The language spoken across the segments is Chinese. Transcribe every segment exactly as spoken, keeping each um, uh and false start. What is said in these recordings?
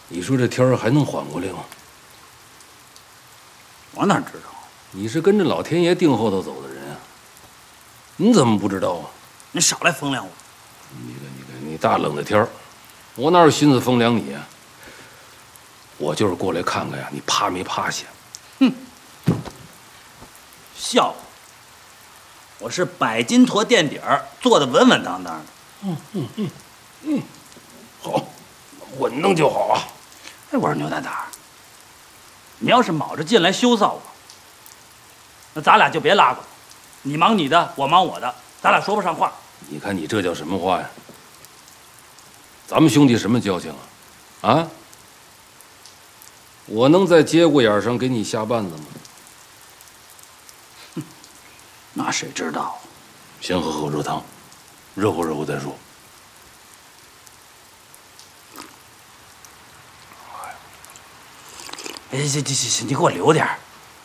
你说这天儿还能缓过来吗？ 我哪知道？ 你是跟着老天爷腚后头走的人啊，你怎么不知道啊？ 你少来风凉我！ 你看，你看，你大冷的天儿，我哪有心思风凉你呀？我就是过来看看呀，你趴没趴下？ 哼，笑话！我是百斤砣垫底儿，做的稳稳当当的。 嗯嗯嗯嗯，好，稳当就好啊。 哎，我说牛大胆儿，你要是卯着劲来羞臊我，那咱俩就别拉过，你忙你的，我忙我的，咱俩说不上话。 你看你这叫什么话呀？咱们兄弟什么交情啊？啊？我能在节骨眼上给你下绊子吗？ 哼，那谁知道？ 先喝口热汤，热乎热乎再说。 哎，行行行行，你给我留点儿。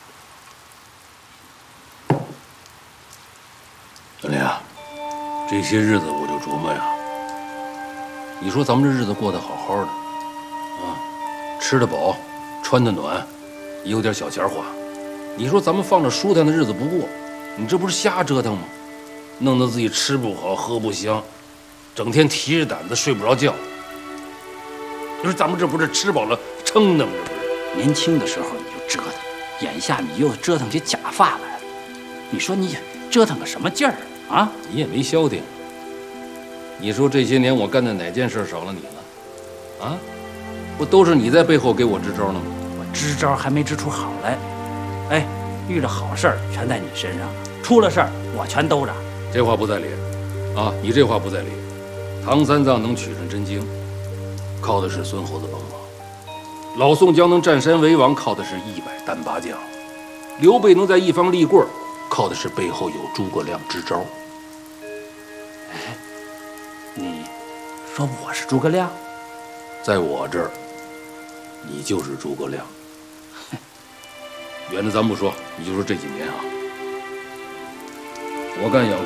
文林啊，这些日子我就琢磨呀，你说咱们这日子过得好好的，啊，吃得饱，穿得暖，也有点小钱花。你说咱们放着舒坦的日子不过，你这不是瞎折腾吗？弄得自己吃不好，喝不香，整天提着胆子睡不着觉。你说咱们这不是吃饱了撑的吗？这不是？ 年轻的时候你就折腾，眼下你又折腾起假发来了，你说你折腾个什么劲儿啊？ 你也没消停。你说这些年我干的哪件事少了你了？啊？不都是你在背后给我支招呢吗？ 我支招还没支出好来。哎，遇着好事儿全在你身上，出了事儿我全兜着。 这话不在理，啊，你这话不在理。唐三藏能取上真经，靠的是孙猴子帮忙；老宋江能占山为王，靠的是一百单八将；刘备能在一方立棍，靠的是背后有诸葛亮支招。 哎，你说我是诸葛亮？ 在我这儿，你就是诸葛亮。远的咱不说，你就说这几年啊，我干养